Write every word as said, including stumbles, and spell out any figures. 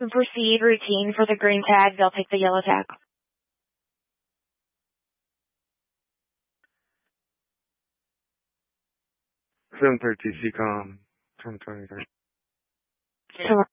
Proceed routine for the green tag. They'll take the yellow tag. seven thirty C COM from twenty thirty. Sure.